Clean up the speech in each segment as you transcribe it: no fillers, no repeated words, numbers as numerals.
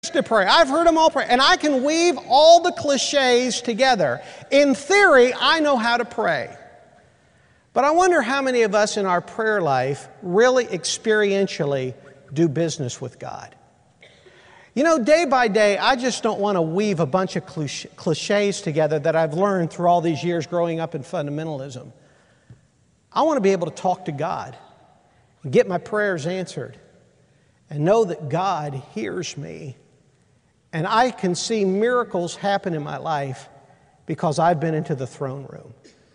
to pray. I've heard them all pray. And I can weave all the cliches together. In theory, I know how to pray. But I wonder how many of us in our prayer life really experientially do business with God. You know, day by day, I just don't want to weave a bunch of cliches together that I've learned through all these years growing up in fundamentalism. I want to be able to talk to God and get my prayers answered and know that God hears me. And I can see miracles happen in my life because I've been into the throne room.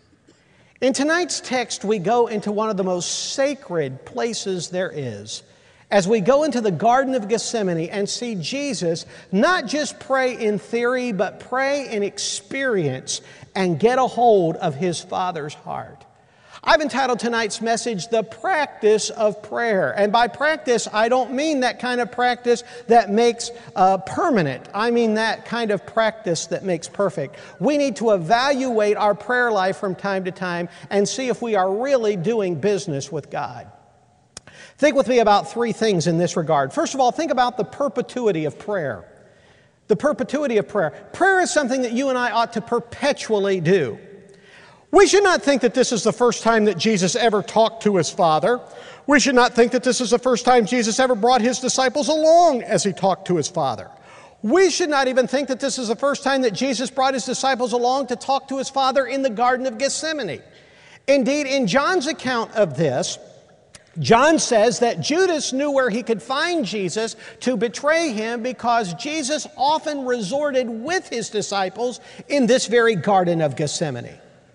In tonight's text, we go into one of the most sacred places there is, as we go into the Garden of Gethsemane and see Jesus not just pray in theory, but pray in experience and get a hold of His Father's heart. I've entitled tonight's message, The Practice of Prayer. And by practice, I don't mean that kind of practice that makes permanent. I mean that kind of practice that makes perfect. We need to evaluate our prayer life from time to time and see if we are really doing business with God. Think with me about three things in this regard. First of all, think about the perpetuity of prayer. The perpetuity of prayer. Prayer is something that you and I ought to perpetually do. We should not think that this is the first time that Jesus ever talked to His Father. We should not think that this is the first time Jesus ever brought His disciples along as He talked to His Father. We should not even think that this is the first time that Jesus brought His disciples along to talk to His Father in the Garden of Gethsemane. Indeed, in John's account of this, John says that Judas knew where he could find Jesus to betray Him because Jesus often resorted with His disciples in this very Garden of Gethsemane.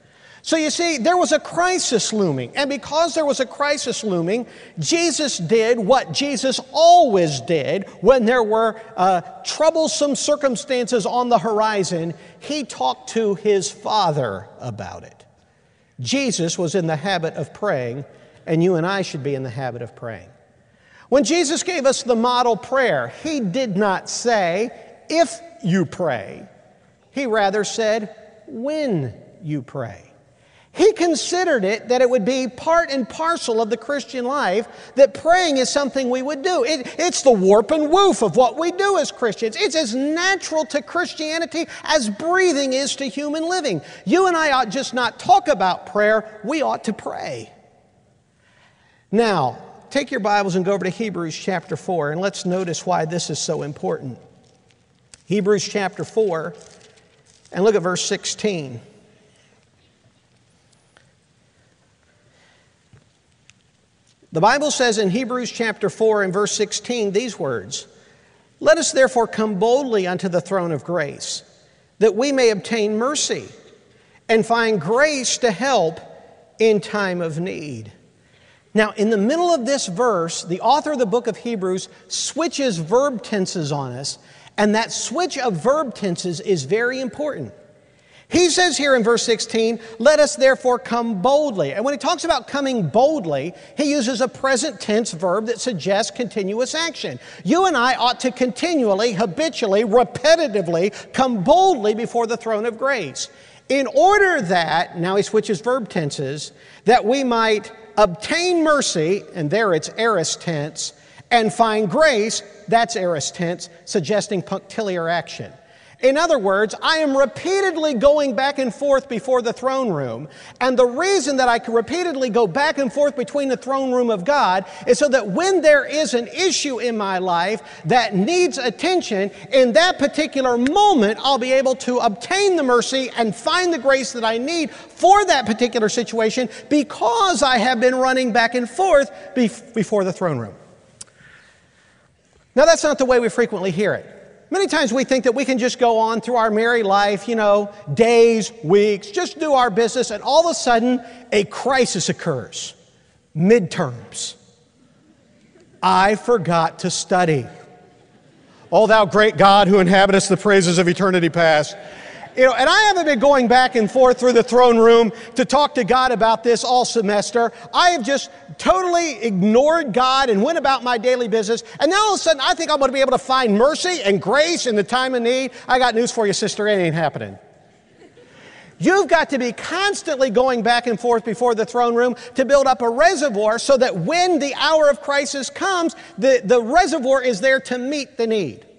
So you see, there was a crisis looming, and because there was a crisis looming, Jesus did what Jesus always did when there were troublesome circumstances on the horizon. He talked to His Father about it. Jesus was in the habit of praying, and you and I should be in the habit of praying. When Jesus gave us the model prayer, He did not say, if you pray. He rather said, when you pray. He considered it that it would be part and parcel of the Christian life, that praying is something we would do. It's the warp and woof of what we do as Christians. It's as natural to Christianity as breathing is to human living. You and I ought just not talk about prayer, we ought to pray. Now, take your Bibles and go over to Hebrews chapter 4, and let's notice why this is so important. Hebrews chapter 4, and look at verse 16. The Bible says in Hebrews chapter 4 and verse 16 these words, "Let us therefore come boldly unto the throne of grace, that we may obtain mercy and find grace to help in time of need." Now, in the middle of this verse, the author of the book of Hebrews switches verb tenses on us, and that switch of verb tenses is very important. He says here in verse 16, "Let us therefore come boldly." And when he talks about coming boldly, he uses a present tense verb that suggests continuous action. You and I ought to continually, habitually, repetitively come boldly before the throne of grace. In order that, now he switches verb tenses, that we might obtain mercy, and there it's aorist tense, and find grace, that's aorist tense, suggesting punctiliar action. In other words, I am repeatedly going back and forth before the throne room, and the reason that I can repeatedly go back and forth between the throne room of God is so that when there is an issue in my life that needs attention, in that particular moment, I'll be able to obtain the mercy and find the grace that I need for that particular situation because I have been running back and forth before the throne room. Now, that's not the way we frequently hear it. Many times we think that we can just go on through our merry life, days, weeks, just do our business, and all of a sudden a crisis occurs. Midterms. I forgot to study. O thou great God who inhabitest the praises of eternity past. And I haven't been going back and forth through the throne room to talk to God about this all semester. I have just totally ignored God and went about my daily business. And now all of a sudden, I think I'm going to be able to find mercy and grace in the time of need. I got news for you, sister. It ain't happening. You've got to be constantly going back and forth before the throne room to build up a reservoir so that when the hour of crisis comes, the reservoir is there to meet the need.